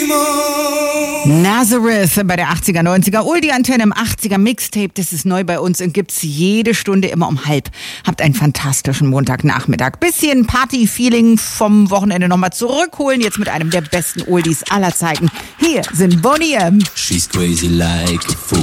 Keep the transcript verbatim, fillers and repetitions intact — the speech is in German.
Nazareth bei der achtziger, neunziger Oldie-Antenne im achtziger Mixtape. Das ist neu bei uns und gibt's jede Stunde immer um halb. Habt einen fantastischen Montagnachmittag. Bisschen Party-Feeling vom Wochenende nochmal zurückholen. Jetzt mit einem der besten Oldies aller Zeiten. Hier sind Boney M. She's crazy like a fool.